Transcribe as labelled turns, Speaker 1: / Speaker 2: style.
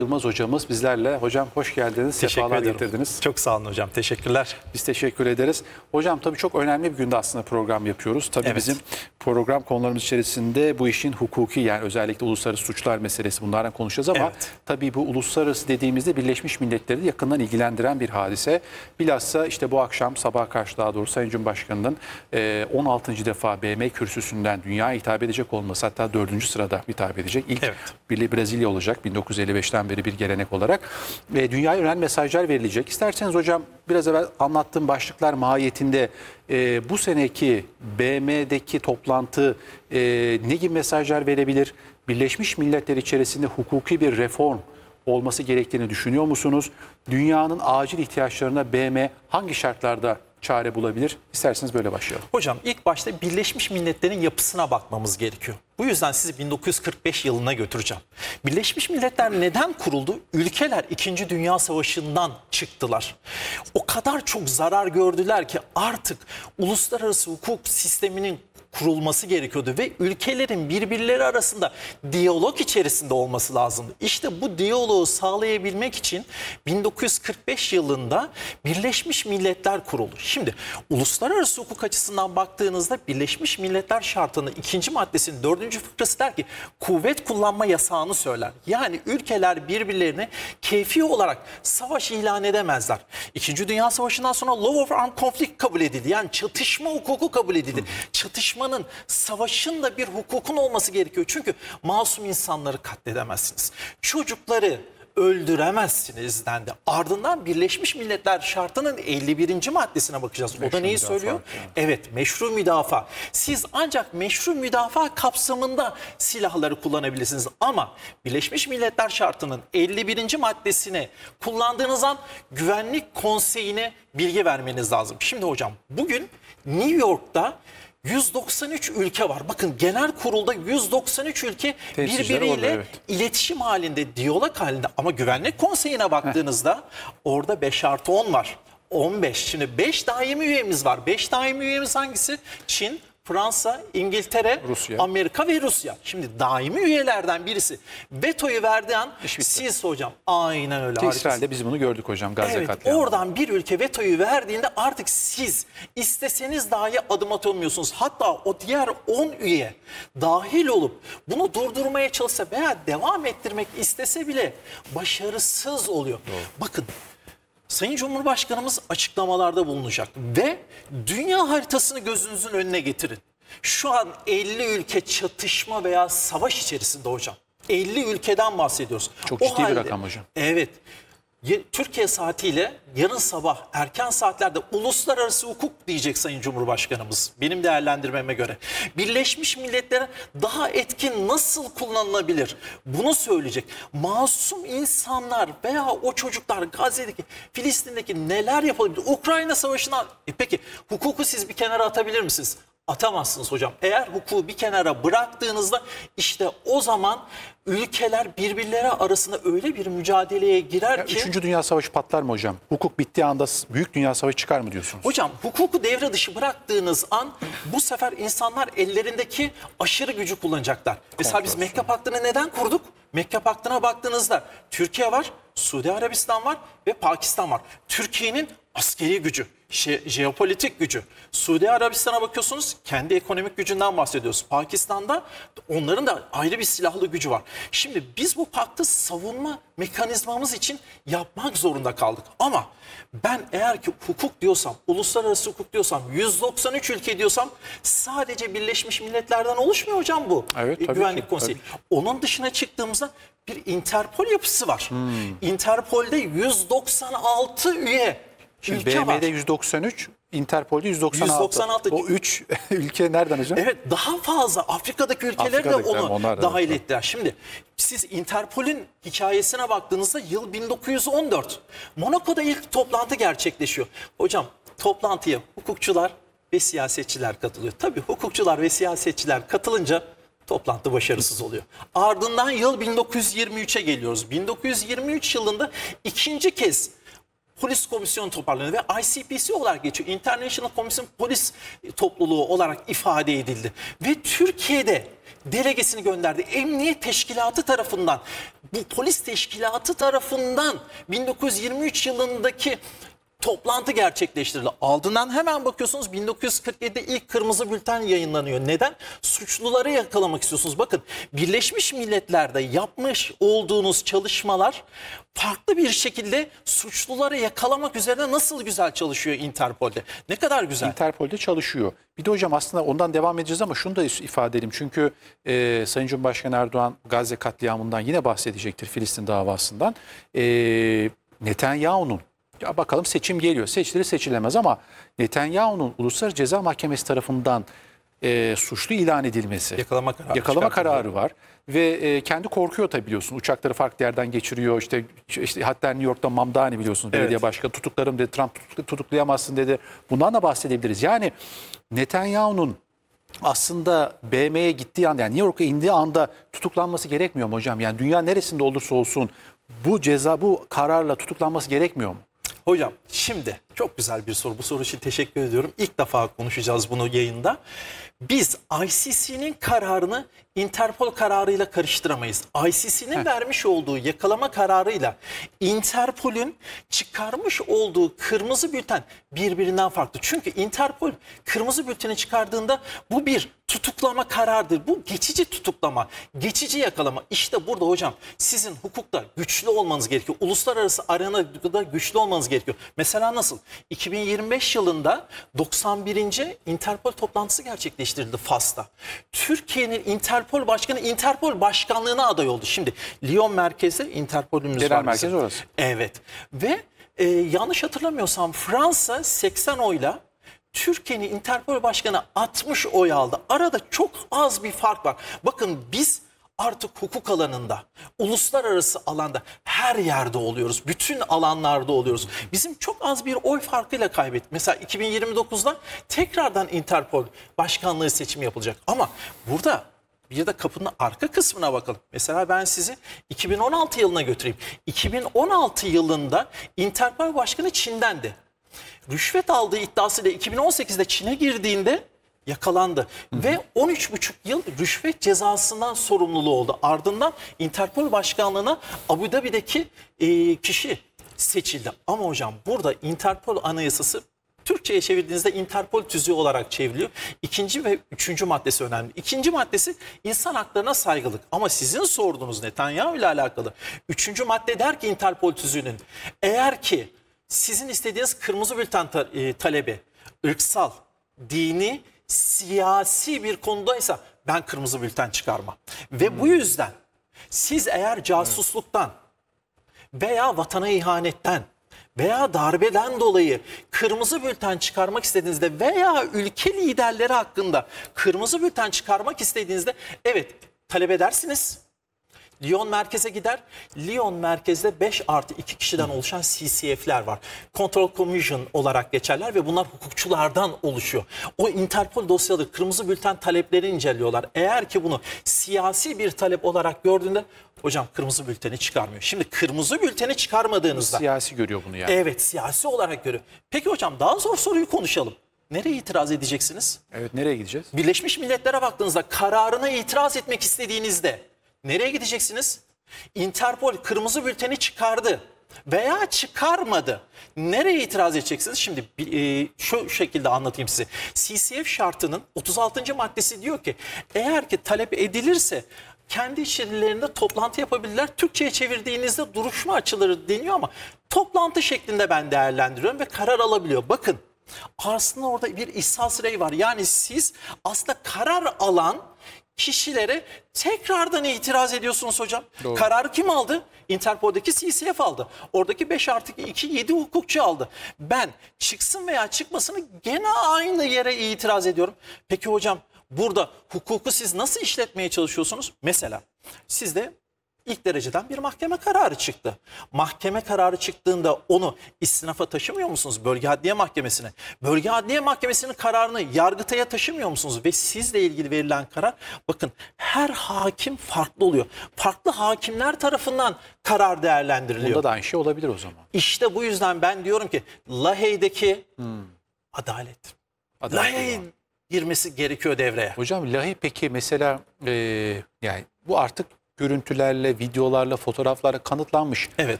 Speaker 1: Yılmaz hocamız bizlerle. Hocam hoş geldiniz, sefalar getirdiniz.
Speaker 2: Çok sağ olun hocam, teşekkürler.
Speaker 1: Biz teşekkür ederiz. Hocam tabii çok önemli bir günde aslında program yapıyoruz. Tabii
Speaker 2: Evet.
Speaker 1: bizim program konularımız içerisinde bu işin hukuki, yani özellikle uluslararası suçlar meselesi, bunlardan konuşacağız ama
Speaker 2: Evet.
Speaker 1: tabii bu uluslararası dediğimizde Birleşmiş Milletleri de yakından ilgilendiren bir hadise. Bilhassa işte bu akşam sabah karşı, daha doğrusu Sayın Cumhurbaşkanı'nın 16. defa BM kürsüsünden dünyaya hitap edecek olması, hatta 4. sırada hitap edecek. İlk
Speaker 2: Evet.
Speaker 1: Brezilya olacak 1955'ten beri bir gelenek olarak. Dünyaya önemli mesajlar verilecek. İsterseniz hocam biraz evvel anlattığım başlıklar mahiyetinde bu seneki BM'deki toplantı ne gibi mesajlar verebilir? Birleşmiş Milletler içerisinde hukuki bir reform olması gerektiğini düşünüyor musunuz? Dünyanın acil ihtiyaçlarına BM hangi şartlarda çare bulabilir? İsterseniz böyle başlayalım.
Speaker 2: Hocam ilk başta Birleşmiş Milletler'in yapısına bakmamız gerekiyor. Bu yüzden sizi 1945 yılına götüreceğim. Birleşmiş Milletler neden kuruldu? Ülkeler 2. Dünya Savaşı'ndan çıktılar. O kadar çok zarar gördüler ki artık uluslararası hukuk sisteminin kurulması gerekiyordu ve ülkelerin birbirleri arasında diyalog içerisinde olması lazımdı. İşte bu diyaloğu sağlayabilmek için 1945 yılında Birleşmiş Milletler kuruldu. Şimdi uluslararası hukuk açısından baktığınızda Birleşmiş Milletler Şartı'nın 2. maddesinin 4. fıkrası der ki kuvvet kullanma yasağını söyler. Yani ülkeler birbirlerine keyfi olarak savaş ilan edemezler. 2. Dünya Savaşı'ndan sonra Law of Armed Conflict kabul edildi. Yani çatışma hukuku kabul edildi. Çatışmanın, savaşın da bir hukukun olması gerekiyor. Çünkü masum insanları katledemezsiniz. Çocukları öldüremezsiniz dendi. Ardından Birleşmiş Milletler Şartı'nın 51. maddesine bakacağız. O da neyi söylüyor? Evet, meşru müdafaa. Siz ancak meşru müdafaa kapsamında silahları kullanabilirsiniz. Ama Birleşmiş Milletler Şartı'nın 51. maddesini kullandığınız an Güvenlik Konseyi'ne bilgi vermeniz lazım. Şimdi hocam bugün New York'ta 193 ülke var. Bakın genel kurulda 193 ülke birbiriyle iletişim halinde, diyalog halinde. Ama Güvenlik Konseyi'ne baktığınızda orada 5+10 var. 15. Şimdi 5 daimi üyemiz var. 5 daimi üyemiz hangisi? Çin, Fransa, İngiltere,
Speaker 1: Rusya,
Speaker 2: Amerika ve Rusya. Şimdi daimi üyelerden birisi vetoyu verdiği an siz hocam aynen öyle.
Speaker 1: İsrail'de biz bunu gördük hocam, Gazze katliamı.
Speaker 2: Oradan bir ülke vetoyu verdiğinde artık siz isteseniz dahi adım atamıyorsunuz. Hatta o diğer 10 üye dahil olup bunu durdurmaya çalışsa veya devam ettirmek istese bile başarısız oluyor. Bakın Sayın Cumhurbaşkanımız açıklamalarda bulunacak ve dünya haritasını gözünüzün önüne getirin. Şu an 50 ülke çatışma veya savaş içerisinde hocam. 50 ülkeden bahsediyoruz.
Speaker 1: Çok ciddi bir rakam hocam.
Speaker 2: Evet. Türkiye saatiyle yarın sabah erken saatlerde uluslararası hukuk diyecek Sayın Cumhurbaşkanımız. Benim değerlendirmeme göre. Birleşmiş Milletler daha etkin nasıl kullanılabilir? Bunu söyleyecek. Masum insanlar veya o çocuklar Gazze'deki, Filistin'deki neler yapabilir? Ukrayna Savaşı'na peki hukuku siz bir kenara atabilir misiniz? Atamazsınız hocam. Eğer hukuku bir kenara bıraktığınızda işte o zaman ülkeler birbirleri arasında öyle bir mücadeleye girer ki...
Speaker 1: 3. Dünya Savaşı patlar mı hocam? Hukuk bittiği anda Büyük Dünya Savaşı çıkar mı diyorsunuz?
Speaker 2: Hocam hukuku devre dışı bıraktığınız an bu sefer insanlar ellerindeki aşırı gücü kullanacaklar. Mesela biz Mekke Paktı'nı neden kurduk? Mekke Paktı'na baktığınızda Türkiye var, Suudi Arabistan var ve Pakistan var. Türkiye'nin askeri gücü, jeopolitik gücü. Suudi Arabistan'a bakıyorsunuz, kendi ekonomik gücünden bahsediyoruz. Pakistan'da onların da ayrı bir silahlı gücü var. Şimdi biz bu paktı savunma mekanizmamız için yapmak zorunda kaldık. Ama ben eğer ki hukuk diyorsam, uluslararası hukuk diyorsam, 193 ülke diyorsam sadece Birleşmiş Milletler'den oluşmuyor hocam bu.
Speaker 1: Evet, tabii
Speaker 2: Güvenlik
Speaker 1: ki,
Speaker 2: Konseyi.
Speaker 1: tabii.
Speaker 2: Onun dışına çıktığımızda bir Interpol yapısı var. Interpol'de 196 üye.
Speaker 1: Şimdi
Speaker 2: ülke
Speaker 1: BM'de
Speaker 2: var.
Speaker 1: 193, Interpol'de 196.
Speaker 2: 196.
Speaker 1: O 3 ülke nereden hocam?
Speaker 2: Evet, daha fazla Afrika'daki ülkeler de onu dahil ettiler. Şimdi siz Interpol'ün hikayesine baktığınızda yıl 1914. Monaco'da ilk toplantı gerçekleşiyor. Hocam toplantıya hukukçular ve siyasetçiler katılıyor. Tabii hukukçular ve siyasetçiler katılınca toplantı başarısız oluyor. Ardından yıl 1923'e geliyoruz. 1923 yılında ikinci kez polis komisyonu toparlanıyor ve ICPC olarak geçiyor. International Commission Polis topluluğu olarak ifade edildi. Ve Türkiye'de delegesini gönderdi. Emniyet Teşkilatı tarafından, bu polis teşkilatı tarafından 1923 yılındaki toplantı gerçekleştirildi. Ardından hemen bakıyorsunuz 1947'de ilk kırmızı bülten yayınlanıyor. Neden? Suçluları yakalamak istiyorsunuz. Bakın, Birleşmiş Milletler'de yapmış olduğunuz çalışmalar farklı bir şekilde suçluları yakalamak üzerine nasıl güzel çalışıyor Interpol'de. Ne kadar güzel.
Speaker 1: Interpol'de çalışıyor. Bir de hocam aslında ondan devam edeceğiz ama şunu da ifade edelim. Çünkü Sayın Cumhurbaşkanı Erdoğan Gazze katliamından yine bahsedecektir, Filistin davasından. Netanyahu'nun, ya bakalım seçim geliyor, seçilir seçilemez ama Netanyahu'nun Uluslararası Ceza Mahkemesi tarafından suçlu ilan edilmesi, yakalama kararı var. Ve kendi korkuyor tabii, biliyorsun. Uçakları farklı yerden geçiriyor. İşte hatta New York'ta Mamdani, biliyorsunuz, belediye
Speaker 2: Evet.
Speaker 1: başkanı, tutuklarım dedi, Trump tutuklayamazsın dedi. Bundan da bahsedebiliriz. Yani Netanyahu'nun aslında BM'ye gittiği anda, yani New York'a indiği anda tutuklanması gerekmiyor mu hocam? Yani dünya neresinde olursa olsun bu kararla tutuklanması gerekmiyor mu?
Speaker 2: Hocam şimdi çok güzel bir soru. Bu soru için teşekkür ediyorum. İlk defa konuşacağız bunu yayında. Biz ICC'nin kararını Interpol kararıyla karıştıramayız. ICC'nin vermiş olduğu yakalama kararıyla Interpol'ün çıkarmış olduğu kırmızı bülten birbirinden farklı. Çünkü Interpol kırmızı bülteni çıkardığında bu bir tutuklama kararıdır. Bu geçici tutuklama, geçici yakalama. İşte burada hocam sizin hukukta güçlü olmanız gerekiyor. Uluslararası arenada güçlü olmanız gerekiyor. Mesela nasıl? 2025 yılında 91. Interpol toplantısı gerçekleştirildi Fas'ta. Türkiye'nin Interpol Başkanı Interpol Başkanlığı'na aday oldu. Şimdi Lyon merkezde Interpol'ümüz var.
Speaker 1: Genel merkez orası.
Speaker 2: Evet. Ve yanlış hatırlamıyorsam Fransa 80 oyla Türkiye'nin Interpol Başkanı 60 oy aldı. Arada çok az bir fark var. Bakın biz artık hukuk alanında, uluslararası alanda her yerde oluyoruz. Bütün alanlarda oluyoruz. Bizim çok az bir oy farkıyla kaybettik. Mesela 2029'da tekrardan Interpol Başkanlığı seçimi yapılacak. Ama burada bir de kapının arka kısmına bakalım. Mesela ben sizi 2016 yılına götüreyim. 2016 yılında Interpol Başkanı Çin'dendi. Rüşvet aldığı iddiasıyla 2018'de Çin'e girdiğinde yakalandı. Ve 13,5 yıl rüşvet cezasından sorumluluğu oldu. Ardından Interpol Başkanlığı'na Abu Dhabi'deki kişi seçildi. Ama hocam burada Interpol Anayasası Türkçe'ye çevirdiğinizde Interpol tüzüğü olarak çevriliyor. 2. ve 3. maddesi önemli. 2. maddesi insan haklarına saygılık. Ama sizin sorduğunuz Netanyahu ile alakalı 3. madde der ki Interpol tüzüğünün, eğer ki sizin istediğiniz kırmızı bülten talebi ırksal, dini, siyasi bir konudaysa ben kırmızı bülten çıkarmam. Ve bu yüzden siz eğer casusluktan veya vatana ihanetten veya darbeden dolayı kırmızı bülten çıkarmak istediğinizde veya ülke liderleri hakkında kırmızı bülten çıkarmak istediğinizde evet talep edersiniz. Lyon merkeze gider. Lyon merkezde 5+2 kişiden oluşan CCF'ler var. Control Commission olarak geçerler ve bunlar hukukçulardan oluşuyor. O Interpol dosyaları, kırmızı bülten talepleri inceliyorlar. Eğer ki bunu siyasi bir talep olarak gördüğünde hocam kırmızı bülteni çıkarmıyor. Şimdi kırmızı bülteni çıkarmadığınızda...
Speaker 1: Siyasi görüyor bunu yani.
Speaker 2: Evet, siyasi olarak görüyor. Peki hocam daha zor soruyu konuşalım. Nereye itiraz edeceksiniz?
Speaker 1: Evet, nereye gideceğiz?
Speaker 2: Birleşmiş Milletler'e baktığınızda kararına itiraz etmek istediğinizde nereye gideceksiniz? Interpol kırmızı bülteni çıkardı veya çıkarmadı. Nereye itiraz edeceksiniz? Şimdi şu şekilde anlatayım size. CCF şartının 36. maddesi diyor ki eğer ki talep edilirse kendi içerilerinde toplantı yapabilirler. Türkçe'ye çevirdiğinizde duruşma açıları deniyor ama toplantı şeklinde ben değerlendiriyorum ve karar alabiliyor. Bakın aslında orada bir ihsas reyi var. Yani siz aslında karar alan kişilere tekrardan itiraz ediyorsunuz hocam.
Speaker 1: Doğru.
Speaker 2: Kararı kim aldı? Interpol'daki CCF aldı. Oradaki 5+2 7 hukukçu aldı. Ben çıksın veya çıkmasını gene aynı yere itiraz ediyorum. Peki hocam burada hukuku siz nasıl işletmeye çalışıyorsunuz? Mesela sizde İlk dereceden bir mahkeme kararı çıktı. Mahkeme kararı çıktığında onu istinafa taşımıyor musunuz? Bölge Adliye Mahkemesi'ne. Bölge Adliye Mahkemesi'nin kararını Yargıtay'a taşımıyor musunuz? Ve sizle ilgili verilen karar, bakın, her hakim farklı oluyor. Farklı hakimler tarafından karar değerlendiriliyor.
Speaker 1: Bunda da aynı şey olabilir o zaman.
Speaker 2: İşte bu yüzden ben diyorum ki Lahey'deki adalet.
Speaker 1: Adalet
Speaker 2: Lahey
Speaker 1: var.
Speaker 2: girmesi gerekiyor devreye.
Speaker 1: Hocam Lahey peki mesela yani bu artık görüntülerle, videolarla, fotoğraflarla kanıtlanmış.
Speaker 2: Evet.